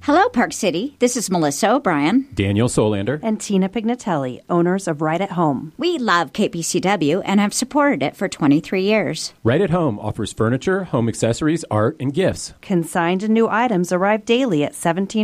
Hello, Park City. This is Melissa O'Brien, Daniel Solander, and Tina Pignatelli, owners of Right at Home. We love KPCW and have supported it for 23 years. Right at Home offers furniture, home accessories, art, and gifts. Consigned and new items arrive daily at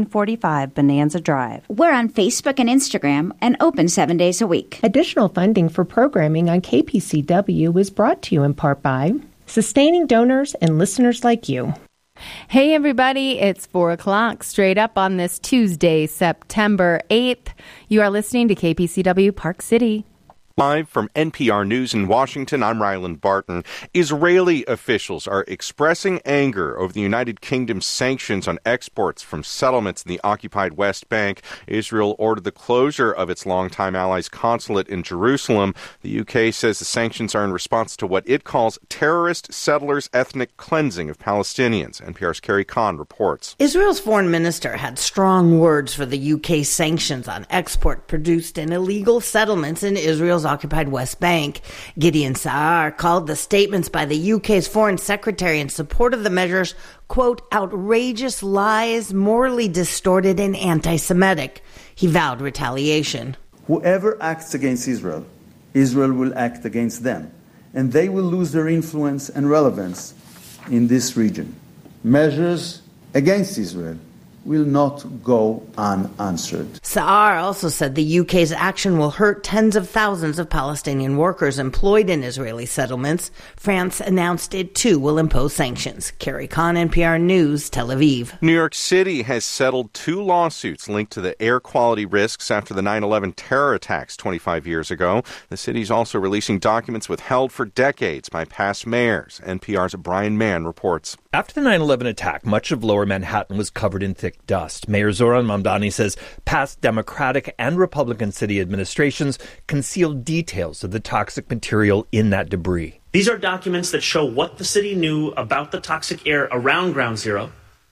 1745 Bonanza Drive. We're on Facebook and Instagram and open 7 days a week. Additional funding for programming on KPCW is brought to you in part by sustaining donors and listeners like you. Hey everybody, it's 4 o'clock straight up on this Tuesday, September 8th. You are listening to KPCW Park City. Live from NPR News in Washington, I'm Ryland Barton. Israeli officials are expressing anger over the United Kingdom's sanctions on exports from settlements in the occupied West Bank. Israel ordered the closure of its longtime ally's consulate in Jerusalem. The UK says the sanctions are in response to what it calls terrorist settlers' ethnic cleansing of Palestinians. NPR's Carrie Kahn reports. Israel's foreign minister had strong words for the UK's sanctions on export produced in illegal settlements in Israel's occupied West Bank. Gideon Saar called the statements by the UK's foreign secretary in support of the measures, quote, outrageous lies, morally distorted and anti-Semitic. He vowed retaliation. Whoever acts against Israel, Israel will act against them, and they will lose their influence and relevance in this region. Measures against Israel will not go unanswered. Saar also said the UK's action will hurt tens of thousands of Palestinian workers employed in Israeli settlements. France announced it too will impose sanctions. Carrie Kahn, NPR News, Tel Aviv. New York City has settled 2 lawsuits linked to the air quality risks after the 9/11 terror attacks 25 years ago. The city's also releasing documents withheld for decades by past mayors. NPR's Brian Mann reports. After the 9/11 attack, much of lower Manhattan was covered in thick dust. Mayor Zoran Mamdani says past Democratic and Republican city administrations concealed details of the toxic material in that debris. These are documents that show what the city knew about the toxic air around Ground Zero,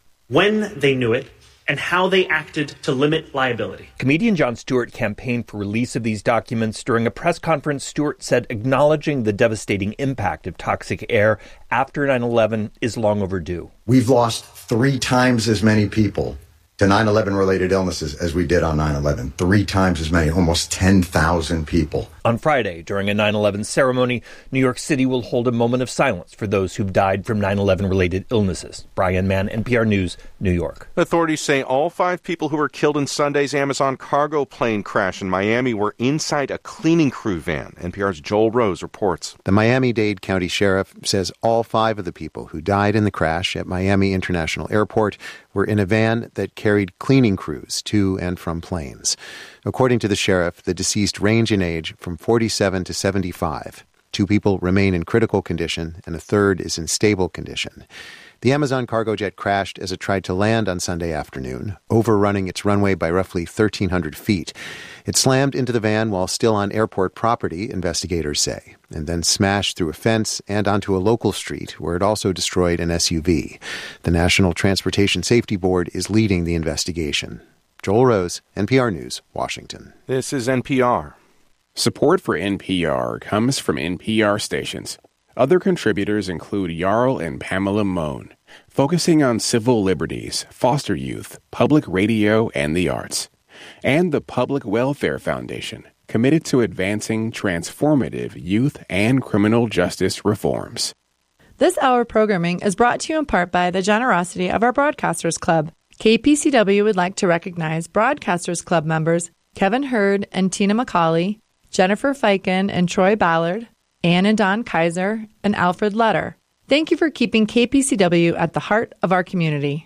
when they knew it, and how they acted to limit liability. Comedian Jon Stewart campaigned for release of these documents. During a press conference, Stewart said acknowledging the devastating impact of toxic air after 9/11 is long overdue. We've lost 3 times as many people to 9/11 related illnesses as we did on 9/11. 3 times as many, almost 10,000 people. On Friday, during a 9/11 ceremony, New York City will hold a moment of silence for those who've died from 9/11 related illnesses. Brian Mann, NPR News, New York. Authorities say all 5 people who were killed in Sunday's Amazon cargo plane crash in Miami were inside a cleaning crew van. NPR's Joel Rose reports. The Miami-Dade County Sheriff says all 5 of the people who died in the crash at Miami International Airport were in a van that carried cleaning crews to and from planes. According to the sheriff, the deceased range in age from 47 to 75. 2 people remain in critical condition, and a third is in stable condition. The Amazon cargo jet crashed as it tried to land on Sunday afternoon, overrunning its runway by roughly 1,300 feet. It slammed into the van while still on airport property, investigators say, and then smashed through a fence and onto a local street where it also destroyed an SUV. The National Transportation Safety Board is leading the investigation. Joel Rose, NPR News, Washington. This is NPR. Support for NPR comes from NPR stations. Other contributors include Jarl and Pamela Mohn, focusing on civil liberties, foster youth, public radio, and the arts. And the Public Welfare Foundation, committed to advancing transformative youth and criminal justice reforms. This hour of programming is brought to you in part by the generosity of our Broadcasters Club. KPCW would like to recognize Broadcasters Club members Kevin Hurd and Tina McCauley, Jennifer Fiken and Troy Ballard, Ann and Don Kaiser, and Alfred Letter. Thank you for keeping KPCW at the heart of our community.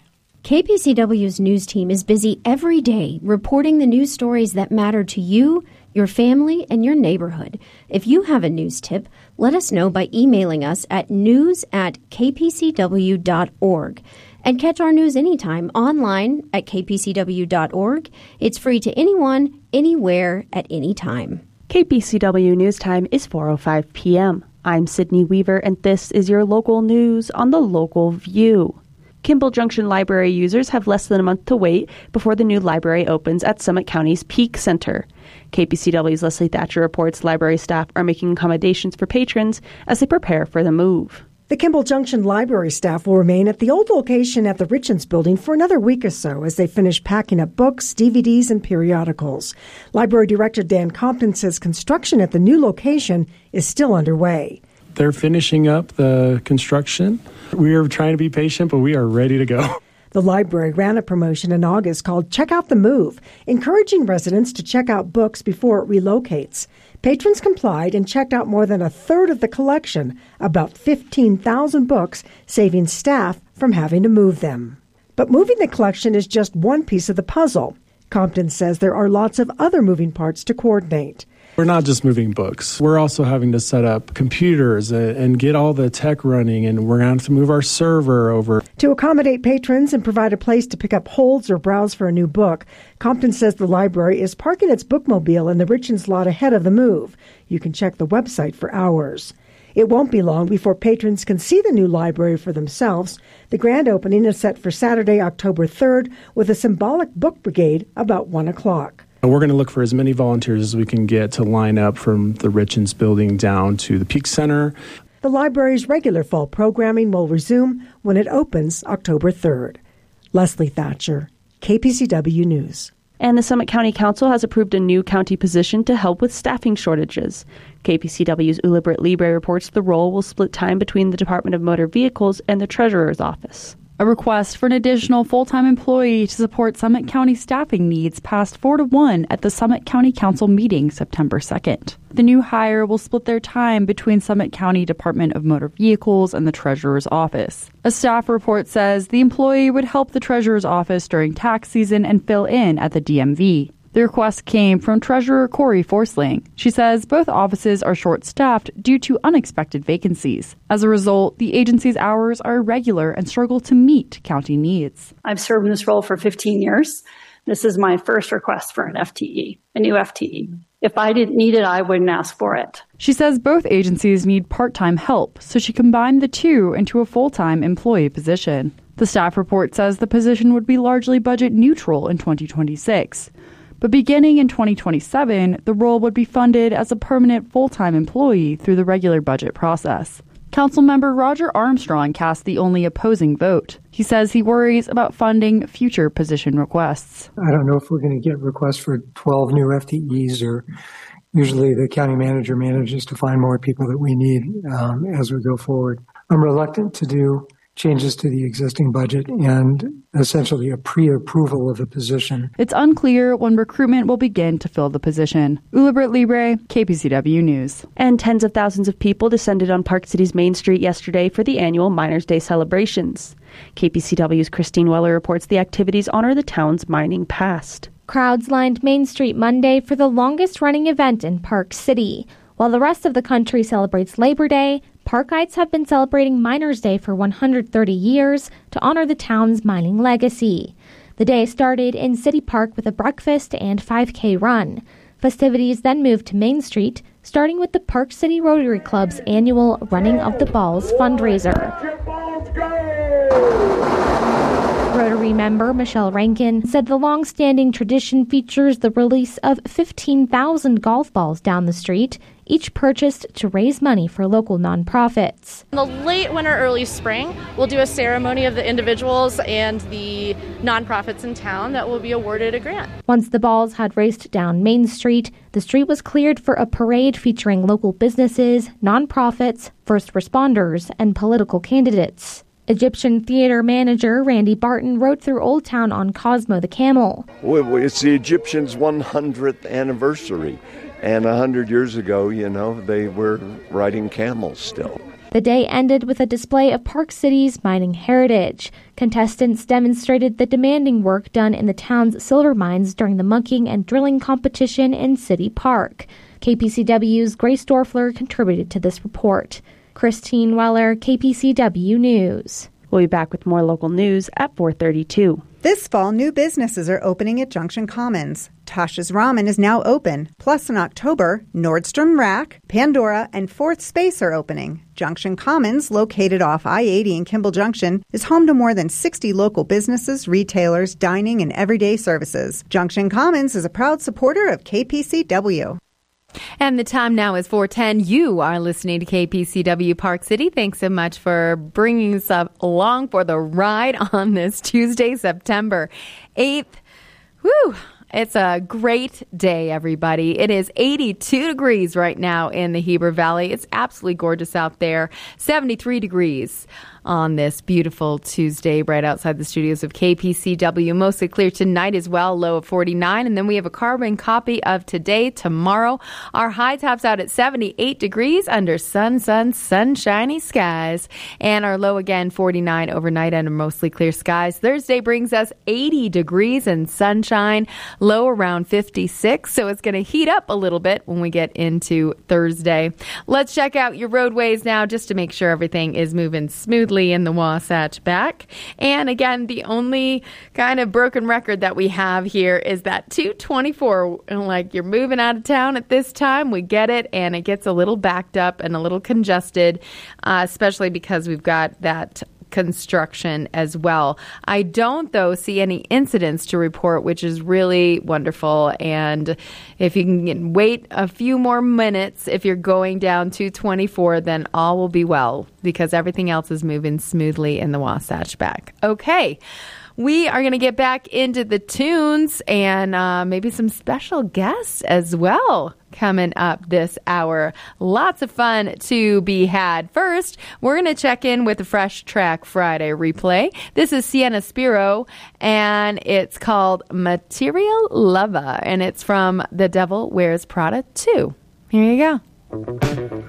KPCW's news team is busy every day reporting the news stories that matter to you, your family, and your neighborhood. If you have a news tip, let us know by emailing us at news@kpcw.org. And catch our news anytime online at kpcw.org. It's free to anyone, anywhere, at any time. KPCW News Time is 4:05 p.m. I'm Sydney Weaver, and this is your local news on the Local View. Kimball Junction Library users have less than a month to wait before the new library opens at Summit County's Peak Center. KPCW's Leslie Thatcher reports library staff are making accommodations for patrons as they prepare for the move. The Kimball Junction Library staff will remain at the old location at the Richens Building for another week or so as they finish packing up books, DVDs, and periodicals. Library Director Dan Compton says construction at the new location is still underway. They're finishing up the construction. We are trying to be patient, but we are ready to go. The library ran a promotion in August called Check Out the Move, encouraging residents to check out books before it relocates. Patrons complied and checked out more than a third of the collection, about 15,000 books, saving staff from having to move them. But moving the collection is just one piece of the puzzle. Compton says there are lots of other moving parts to coordinate. We're not just moving books. We're also having to set up computers and get all the tech running, and we're going to have to move our server over. To accommodate patrons and provide a place to pick up holds or browse for a new book, Compton says the library is parking its bookmobile in the Richens lot ahead of the move. You can check the website for hours. It won't be long before patrons can see the new library for themselves. The grand opening is set for Saturday, October 3rd, with a symbolic book brigade about 1 o'clock. We're going to look for as many volunteers as we can get to line up from the Richens Building down to the Peak Center. The library's regular fall programming will resume when it opens October 3rd. Leslie Thatcher, KPCW News. And the Summit County Council has approved a new county position to help with staffing shortages. KPCW's Ula Britt Libre reports the role will split time between the Department of Motor Vehicles and the Treasurer's Office. A request for an additional full-time employee to support Summit County staffing needs passed 4-1 at the Summit County Council meeting September 2nd. The new hire will split their time between Summit County Department of Motor Vehicles and the Treasurer's Office. A staff report says the employee would help the Treasurer's Office during tax season and fill in at the DMV. The request came from Treasurer Corey Forsling. She says both offices are short-staffed due to unexpected vacancies. As a result, the agency's hours are irregular and struggle to meet county needs. I've served in this role for 15 years. This is my first request for an FTE, a new FTE. If I didn't need it, I wouldn't ask for it. She says both agencies need part-time help, so she combined the two into a full-time employee position. The staff report says the position would be largely budget neutral in 2026. But beginning in 2027, the role would be funded as a permanent full-time employee through the regular budget process. Councilmember Roger Armstrong cast the only opposing vote. He says he worries about funding future position requests. I don't know if we're going to get requests for 12 new FTEs, or usually the county manager manages to find more people that we need as we go forward. I'm reluctant to do changes to the existing budget and essentially a pre-approval of a position. It's unclear when recruitment will begin to fill the position. Ula Britt Libre, KPCW News. And tens of thousands of people descended on Park City's Main Street yesterday for the annual Miners' Day celebrations. KPCW's Christine Weller reports the activities honor the town's mining past. Crowds lined Main Street Monday for the longest-running event in Park City. While the rest of the country celebrates Labor Day, Parkites have been celebrating Miners' Day for 130 years to honor the town's mining legacy. The day started in City Park with a breakfast and 5K run. Festivities then moved to Main Street, starting with the Park City Rotary Club's annual Running of the Balls fundraiser. Rotary member Michelle Rankin said the long-standing tradition features the release of 15,000 golf balls down the street, each purchased to raise money for local nonprofits. In the late winter, early spring, we'll do a ceremony of the individuals and the nonprofits in town that will be awarded a grant. Once the balls had raced down Main Street, the street was cleared for a parade featuring local businesses, nonprofits, first responders, and political candidates. Egyptian theater manager Randy Barton rode through Old Town on Cosmo the Camel. Well, it's the Egyptians' 100th anniversary. And 100 years ago, they were riding camels still. The day ended with a display of Park City's mining heritage. Contestants demonstrated the demanding work done in the town's silver mines during the mucking and drilling competition in City Park. KPCW's Grace Dorfler contributed to this report. Christine Weller, KPCW News. We'll be back with more local news at 4:32. This fall, new businesses are opening at Junction Commons. Tasha's Ramen is now open. Plus, in October, Nordstrom Rack, Pandora, and Fourth Space are opening. Junction Commons, located off I-80 in Kimball Junction, is home to more than 60 local businesses, retailers, dining, and everyday services. Junction Commons is a proud supporter of KPCW. And the time now is 4:10. You are listening to KPCW Park City. Thanks so much for bringing us along for the ride on this Tuesday, September 8th. Woo! It's a great day, everybody. It is 82 degrees right now in the Heber Valley. It's absolutely gorgeous out there. 73 degrees on this beautiful Tuesday right outside the studios of KPCW. Mostly clear tonight as well, low of 49. And then we have a carbon copy of today, tomorrow. Our high tops out at 78 degrees under sunshiny skies. And our low again, 49 overnight under mostly clear skies. Thursday brings us 80 degrees and sunshine, low around 56. So it's going to heat up a little bit when we get into Thursday. Let's check out your roadways now just to make sure everything is moving smoothly in the Wasatch Back. And again, the only kind of broken record that we have here is that 224, like you're moving out of town at this time, we get it, and it gets a little backed up and a little congested, especially because we've got that construction as well. I don't, though, see any incidents to report, which is really wonderful. And if you can wait a few more minutes, if you're going down 224, then all will be well because everything else is moving smoothly in the Wasatch Back. Okay. We are going to get back into the tunes and maybe some special guests as well coming up this hour. Lots of fun to be had. First, we're going to check in with the Fresh Track Friday replay. This is Sienna Spiro, and it's called Material Lover, and it's from The Devil Wears Prada 2. Here you go.